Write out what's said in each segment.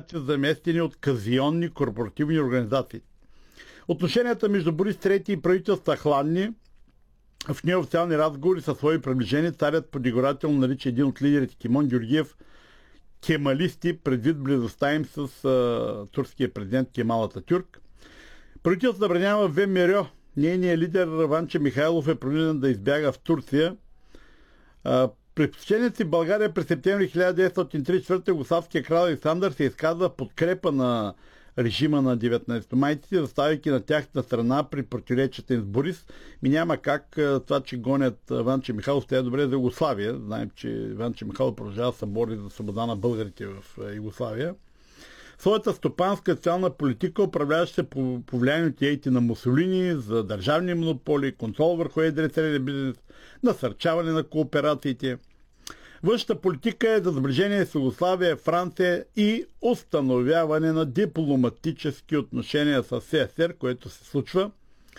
предприятия, заместени от казионни корпоративни организации. Отношенията между Борис III и правителства хладни. В неофициални разговори със свои приближени царят подигрателно нарича един от лидерите Кимон Георгиев кемалисти, предвид близостта им с турския президент Кемал Ататюрк. Правителството забранява ВМРО. Нейният лидер Ванче Михайлов е принуден да избяга в Турция. При посещението си в България през септември 1934 югославския крал Александър се изказва в подкрепа на режима на 19-майците, заставайки на тяхната страна при противоречията им с Борис. Няма как това, че гонят Ванче Михайлов, тя е добре за Югославия. Знаем, че Ванче Михайлов продължава да се бори за свобода на българите в Югославия. Своята стопанска социална политика управляваше се по влияние от идеите на Мусолини за държавни монополи, контрол върху едрия среден бизнес, насърчаване на кооперациите. Външната политика е за сближение с Югославия, Франция и установяване на дипломатически отношения с СССР, което се случва.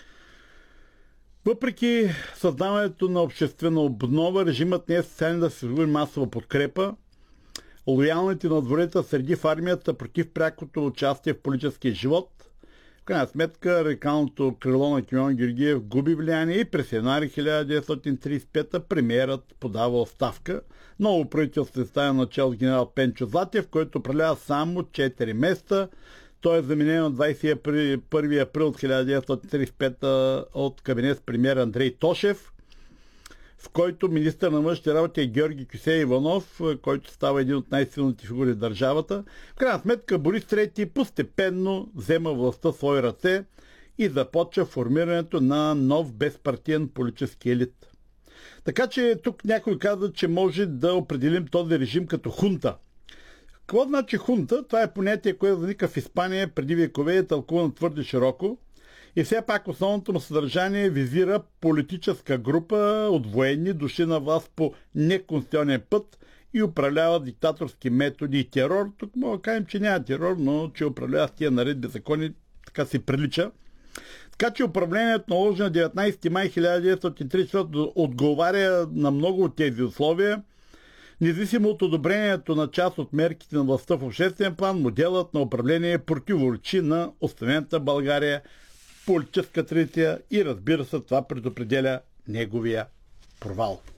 Въпреки създаването на обществена обнова, режимът не е състояние да се осигури масова подкрепа. Лоялните на дворета среди в армията против прякото участие в политическия живот. В крайна сметка, радикалното крило на Кимон Георгиев губи влияние и през януари 1935 премиерът подава оставка. Ново правителство се ставя начало с генерал Пенчо Златев, който управлява само 4 месеца. Той е заменен на 21 април 1935 от кабинет с премиер Андрей Тошев, в който министър на външните работи е Георги Кюсей Иванов, който става един от най-силните фигури в държавата. В крайна сметка Борис III постепенно взема властта в свои ръце и започва формирането на нов безпартиен политически елит. Така че тук някой каза, че може да определим този режим като хунта. Какво значи хунта? Това е понятие, което възниква в Испания преди векове и е тълкувано твърде широко. И все пак основното му съдържание визира политическа група от военни, дошли на власт по неконституционен път и управляват диктаторски методи и терор. Тук мога да кажем, че няма терор, но че управлява с тия наредби закони, така си прилича. Така че управлението наложено на 19 май 1934 отговаря на много от тези условия. Независимо от одобрението на част от мерките на властта в обществен план, моделът на управление противоречи на установената България политическа традиция и разбира се, това предопределя неговия провал.